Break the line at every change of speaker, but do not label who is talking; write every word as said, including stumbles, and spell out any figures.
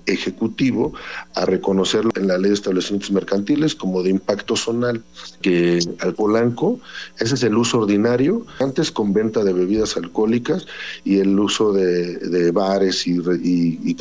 ejecutivo a reconocerlo en la ley de establecimientos mercantiles como de impacto zonal, que al Polanco, ese es el uso ordinario, antes con venta de bebidas alcohólicas y el uso de, de bares y, y, y